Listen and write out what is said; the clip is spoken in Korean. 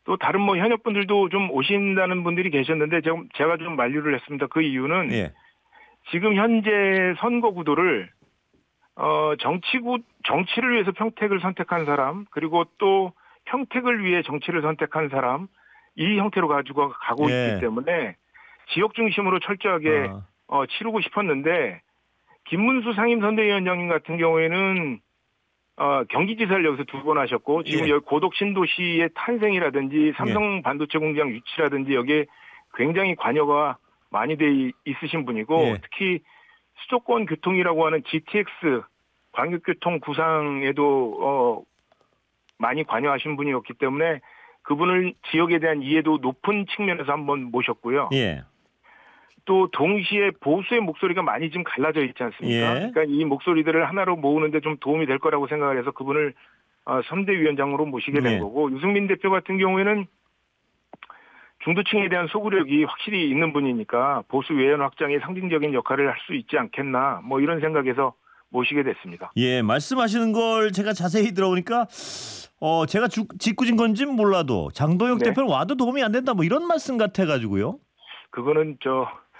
또 다른 뭐 현역분들도 좀 오신다는 분들이 계셨는데 제가 좀 만류를 했습니다. 그 이유는 예. 지금 현재 선거 구도를 정치를 위해서 평택을 선택한 사람, 그리고 또 평택을 위해 정치를 선택한 사람, 이 형태로 가지고 가고 예. 있기 때문에 지역 중심으로 철저하게 치르고 싶었는데, 김문수 상임선대위원장님 같은 경우에는 경기지사를 여기서 2번 하셨고, 지금 예. 여기 고독 신도시의 탄생이라든지 삼성 반도체 공장 유치라든지 여기에 굉장히 관여가 많이 돼 있으신 분이고, 예. 특히 수도권 교통이라고 하는 GTX 광역교통 구상에도 많이 관여하신 분이었기 때문에 그분을 지역에 대한 이해도 높은 측면에서 한번 모셨고요. 예. 또 동시에 보수의 목소리가 많이 좀 갈라져 있지 않습니까? 예. 그러니까 이 목소리들을 하나로 모으는데 좀 도움이 될 거라고 생각을 해서 그분을 선대위원장으로 모시게 된 예. 거고, 유승민 대표 같은 경우에는 중도층에 대한 소구력이 확실히 있는 분이니까 보수 외연 확장에 상징적인 역할을 할 수 있지 않겠나, 뭐 이런 생각에서 모시게 됐습니다. 예, 말씀하시는 걸 제가 자세히 들어보니까 제가 짓궂은 건지는 몰라도 장동혁 네. 대표는 와도 도움이 안 된다 뭐 이런 말씀 같아가지고요. 그거는